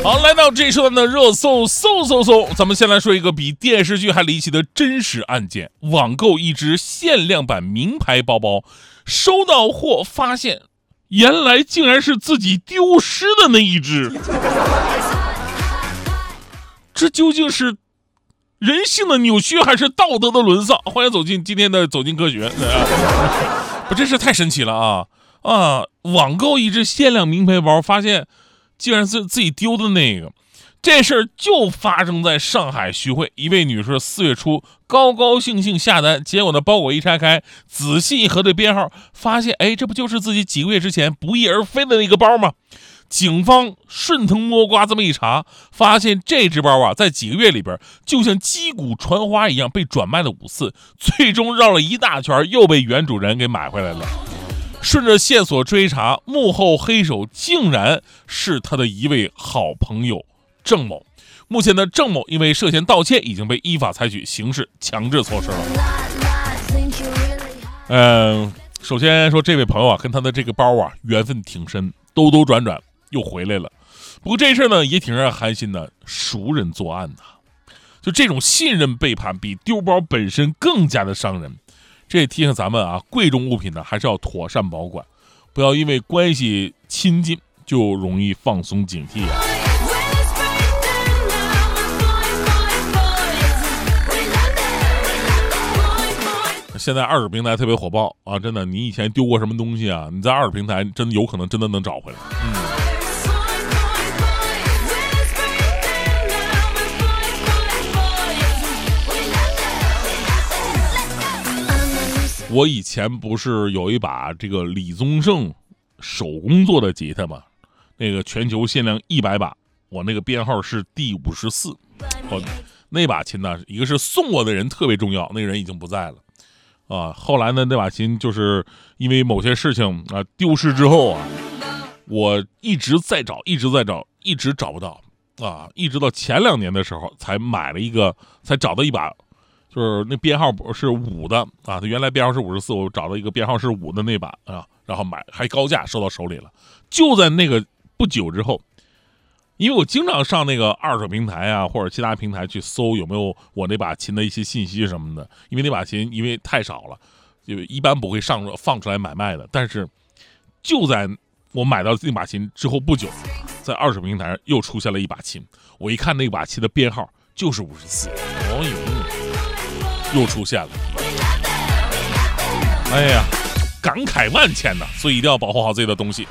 好，来到这一时段的热搜，咱们先来说一个比电视剧还离奇的真实案件。网购一只限量版名牌包包，收到货发现，原来竟然是自己丢失的那一只。这究竟是人性的扭曲还是道德的沦丧？欢迎走进今天的走进科学。不，真是太神奇了啊！网购一只限量名牌包，发现竟然是自己丢的那个。这事儿就发生在上海徐汇，一位女士4月初高高兴兴下单，结果呢包裹一拆开，仔细一核对编号，发现这不就是自己几个月之前不翼而飞的那个包吗？警方顺藤摸瓜这么一查，发现这只包在几个月里边就像击鼓传花一样被转卖了5次，最终绕了一大圈又被原主人给买回来了。顺着线索追查，幕后黑手竟然是他的一位好朋友郑某。目前的郑某因为涉嫌盗窃已经被依法采取刑事强制措施了。首先说这位朋友跟他的这个包缘分挺深，兜兜转转又回来了。不过这事呢也挺让人寒心的，熟人作案就这种信任背叛比丢包本身更加的伤人。这也提醒咱们贵重物品呢还是要妥善保管，不要因为关系亲近就容易放松警惕现在二手平台特别火爆真的，你以前丢过什么东西你在二手平台真的有可能真的能找回来。我以前不是有一把这个李宗盛手工做的吉他吗？那个全球限量100把，我那个编号是第54。那把琴呢，一个是送我的人特别重要，那个人已经不在了后来呢，那把琴就是因为某些事情丢失之后我一直在找，一直找不到一直到前2年的时候才买了一个，才找到一把。就是那编号是5的它原来编号是54，我找到一个编号是5的那把然后买还高价收到手里了。就在那个不久之后，因为我经常上那个二手平台或者其他平台去搜有没有我那把琴的一些信息什么的，因为那把琴因为太少了，就一般不会放出来买卖的。但是就在我买到那把琴之后不久，在二手平台上又出现了一把琴，我一看那把琴的编号就是54，又出现了，感慨万千呐！所以一定要保护好自己的东西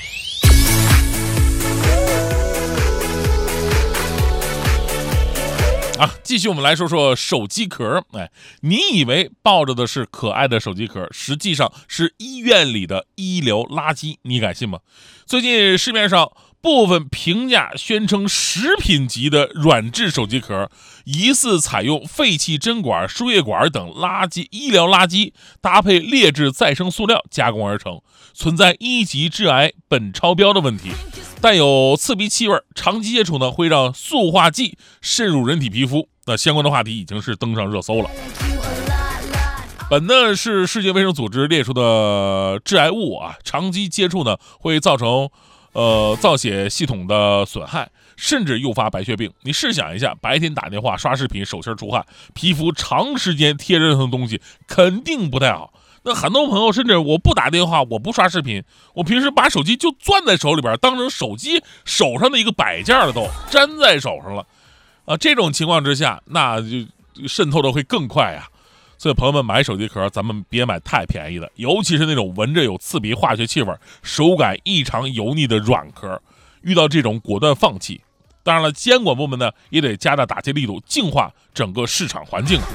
继续我们来说说手机壳。你以为抱着的是可爱的手机壳，实际上是医院里的医疗垃圾，你敢信吗？最近市面上部分评价宣称食品级的软质手机壳，疑似采用废弃针管、输液管等医疗垃圾，搭配劣质再生塑料加工而成，存在1级致癌、苯超标的问题，带有刺鼻气味，长期接触呢会让塑化剂渗入人体皮肤。那相关的话题已经是登上热搜了。苯呢是世界卫生组织列出的致癌物长期接触呢会造成造血系统的损害，甚至诱发白血病。你试想一下，白天打电话刷视频手心出汗，皮肤长时间贴任何东西肯定不太好。那很多朋友甚至我不打电话，我不刷视频，我平时把手机就攥在手里边，当成手机手上的一个摆件了，都粘在手上了这种情况之下，那就渗透的会更快所以朋友们，买手机壳咱们别买太便宜的，尤其是那种闻着有刺鼻化学气味、手感异常油腻的软壳，遇到这种果断放弃。当然了，监管部门呢也得加大打击力度，净化整个市场环境。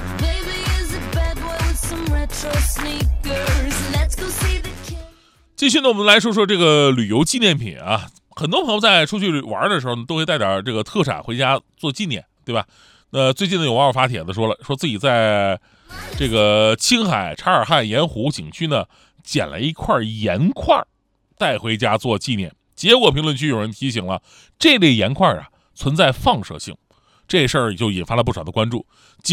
继续呢，我们来说说这个旅游纪念品很多朋友在出去玩的时候都会带点这个特产回家做纪念，对吧？最近呢有网友发帖子说自己在这个青海察尔汗盐湖景区呢捡了一块盐块带回家做纪念，结果评论区有人提醒了，这类盐块存在放射性，这事儿就引发了不少的关注。